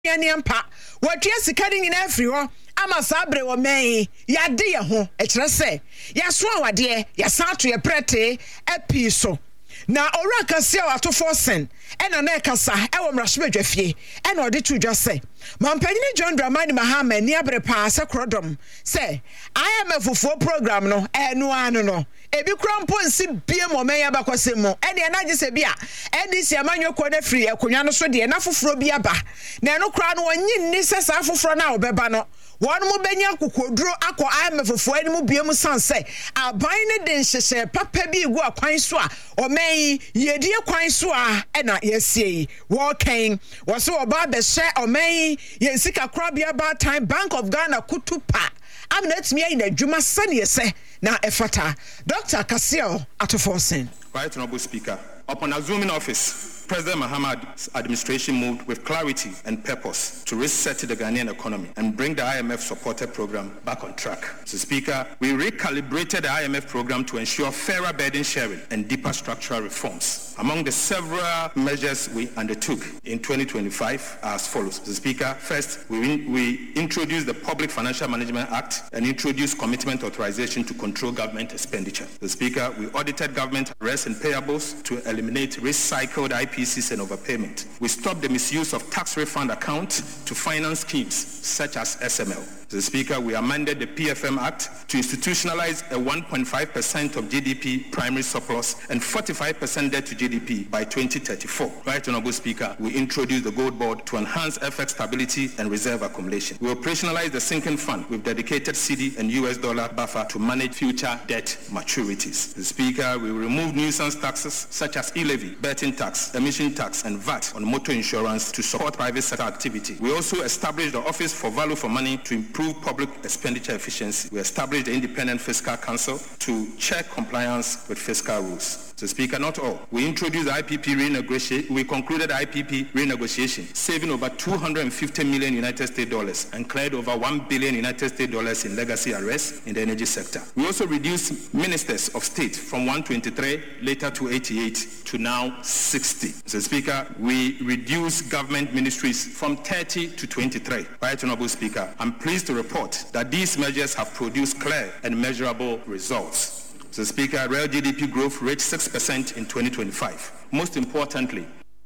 Yaniampa, what yes, cutting in every one. I'm a sabre or may, ya dear ho, a tresse, ya swan, dear, ya satri a prete, a piso. Now, Oraka seal at 4 cents, and an ekasa, Ewam Rashmedjefie, and or did you just say, Mampany John Dramani Mahama, near Brepa, Sacrodom, say, I am a for program, no, and no. Ebi krampo nsi bia mo meya bakwasemo ene na gise bia ene si amanyo kone free akonya no so de na foforo bia ba na no kra no onyi ni sesa foforo na obeba no won mo benya kokoduro akọ amefofo ani mu bia mu sanse aban ne de nhyehyɛ papa bi gu akwan so a omen yedie kwan so a na yesie wo kan wo so oba be hye omen yensika kra bia ba time Bank of Ghana kutupa I'm not me in a Juma Sunny say now efata. Dr. Kasio Atoforsen. Right, Honorable Speaker. Upon assuming office, President Mahamad's administration moved with clarity and purpose to reset the Ghanaian economy and bring the IMF-supported program back on track. Mr. Speaker, we recalibrated the IMF program to ensure fairer burden sharing and deeper structural reforms. Among the several measures we undertook in 2025 are as follows. Mr. Speaker, first, we introduced the Public Financial Management Act and introduced commitment authorization to control government expenditure. Mr. Speaker, we audited government arrests and payables to eliminate recycled IPCs and overpayment. We stopped the misuse of tax refund accounts to finance schemes such as SML. Mr. Speaker, we amended the PFM Act to institutionalize a 1.5% of GDP primary surplus and 45% debt to GDP by 2034. Right, Honorable Speaker, we introduced the Gold Board to enhance FX stability and reserve accumulation. We operationalized the sinking fund with dedicated CD and US dollar buffer to manage future debt maturities. Mr. Speaker, we removed nuisance taxes such as e-levy, betting tax, emission tax, and VAT on motor insurance to support private sector activity. We also established the Office for Value for Money to improve public expenditure efficiency. We established the Independent Fiscal Council to check compliance with fiscal rules. Mr. Speaker, not all. We introduced the IPP renegotiation. We concluded the IPP renegotiation, saving over $250 million United States dollars and cleared over $1 billion United States dollars in legacy arrests in the energy sector. We also reduced ministers of state from 123 later to 88 to now 60. Mr. Speaker, we reduced government ministries from 30 to 23. Right, Honorable Speaker, I'm pleased to report that these measures have produced clear and measurable results. Mr. Speaker, real GDP growth reached 6% in 2025. Most importantly,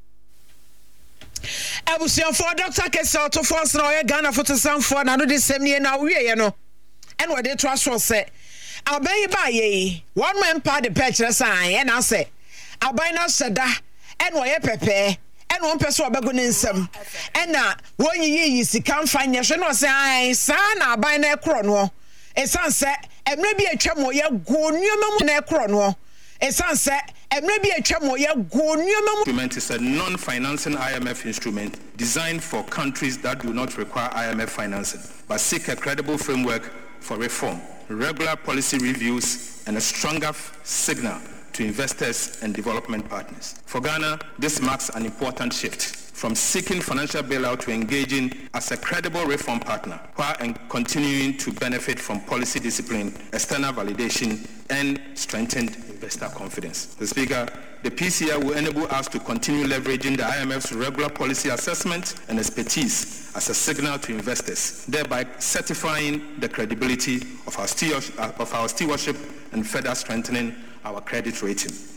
Abusian for Dr. Kesa to force no Ghana for to sound for na no the same year now we you know. And what they trust was say Abay baye one man part the picture sign and I say Abay na seda and why pepe and one person obago nsem and na won yi sika mfa nyehwe no say ai sa na Abay na ekro no esan say emre bi atwa mo ye go nnuoma mu na ekro no esan say emre bi atwa mo ye go nnuoma mu. Instrument is a non-financing IMF instrument designed for countries that do not require IMF financing but seek a credible framework for reform, regular policy reviews, and a stronger signal to investors and development partners. For Ghana, this marks an important shift from seeking financial bailout to engaging as a credible reform partner while continuing to benefit from policy discipline, external validation, and strengthened investor confidence. Mr. Speaker, the PCI will enable us to continue leveraging the IMF's regular policy assessment and expertise as a signal to investors, thereby certifying the credibility of our stewardship and further strengthening our credit rating.